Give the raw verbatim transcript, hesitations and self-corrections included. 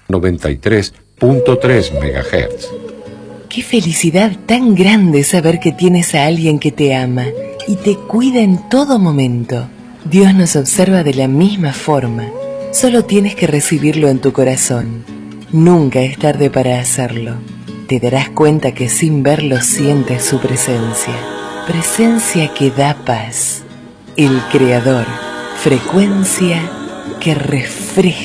noventa y tres punto tres megahertz. Qué felicidad tan grande saber que tienes a alguien que te ama y te cuida en todo momento. Dios nos observa de la misma forma. Solo tienes que recibirlo en tu corazón. Nunca es tarde para hacerlo. Te darás cuenta que sin verlo sientes su presencia. Presencia que da paz. El Creador. Frecuencia que refresca.